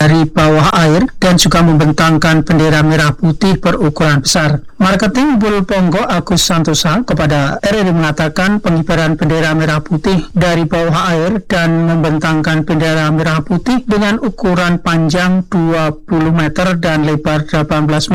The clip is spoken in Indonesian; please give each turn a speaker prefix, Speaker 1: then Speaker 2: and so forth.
Speaker 1: dari bawah air dan juga membentangkan bendera merah putih berukuran besar. Marketing Bulpongo Agus Santosa kepada RRI mengatakan pengibaran bendera merah putih dari bawah air dan membentangkan bendera merah putih dengan ukuran panjang 20 meter dan lebar 18 meter